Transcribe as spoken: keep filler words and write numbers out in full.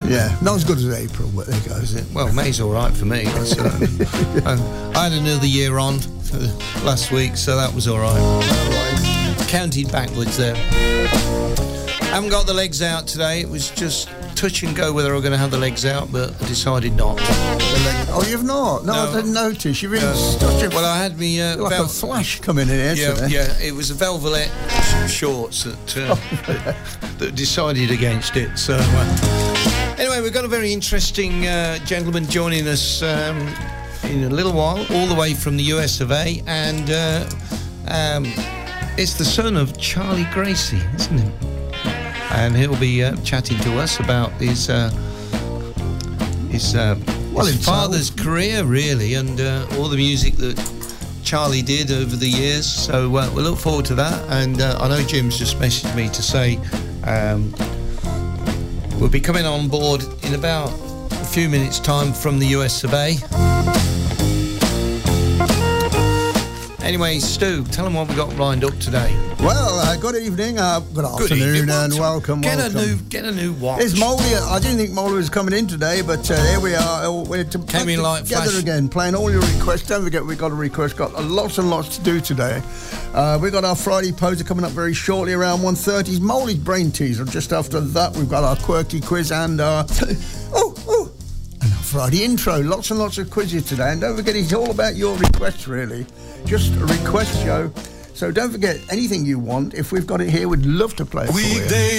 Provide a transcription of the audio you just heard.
Yeah, not as good as April, but there goes it. Well, May's all right for me. So, um, I had another year on uh, last week, so that was all right. All right. Counted backwards there. I haven't got the legs out today. It was just touch and go whether I was going to have the legs out, but I decided not. Oh, you've not? No, no. I didn't notice. You've been uh, such a... Well, I had me... Uh, like vel- a flash coming in here yeah, today. Yeah, it was a velvet shorts that, uh, oh, that decided against it. So, uh, anyway, we've got a very interesting uh, gentleman joining us um, in a little while, all the way from the U S of A, and uh, um, it's the son of Charlie Gracie, isn't it? And he'll be uh, chatting to us about his uh, his, uh, well, his father's career, really, and uh, all the music that Charlie did over the years. So uh, we'll look forward to that. And uh, I know Jim's just messaged me to say um, we'll be coming on board in about a few minutes' time from the U S of A. Anyway, Stu, tell them what we've got lined up today. Well, uh, good evening, uh, good afternoon, good evening, and welcome. Get welcome. a new, get a new watch. It's Molly. I didn't think Molly was coming in today, but uh, here we are. We're to Came in like together flash. again, playing all your requests. Don't forget, we've got a request. Got lots and lots to do today. Uh, we've got our Friday poser coming up very shortly, around one thirty. Molly's brain teaser. Just after that, we've got our quirky quiz and our oh oh. And our Friday intro. Lots and lots of quizzes today. And don't forget, it's all about your requests, really. Just a request show. So don't forget, anything you want, if we've got it here, we'd love to play it for you.